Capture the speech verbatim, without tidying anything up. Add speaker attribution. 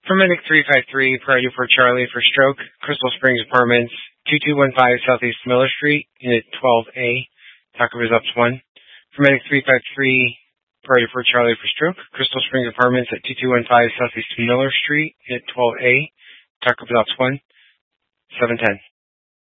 Speaker 1: For Medic three five three, priority for Charlie for stroke, Crystal Springs Apartments, two two one five Southeast Miller Street, Unit twelve A, Taco Results one. For Medic three five three, priority for Charlie for stroke, Crystal Springs Apartments at two two one five Southeast Miller Street, Unit twelve A, Taco Results one, seven ten.